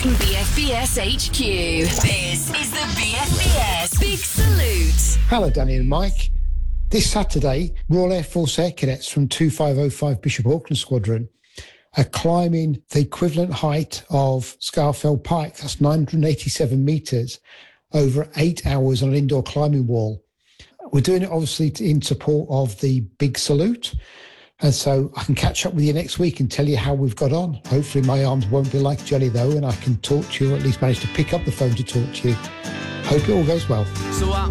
broadcasting BFBS HQ. This is the BFBS Big Salute. Hello, Danny and Mike. This Saturday, Royal Air Force Air Cadets from 2505 Bishop Auckland Squadron are climbing the equivalent height of Scafell Pike. That's 987 metres over 8 hours on an indoor climbing wall. We're doing it obviously in support of the Big Salute. And so I can catch up with you next week and tell you how we've got on. Hopefully my arms won't be like jelly though, and I can talk to you, or at least manage to pick up the phone to talk to you. Hope it all goes well. So I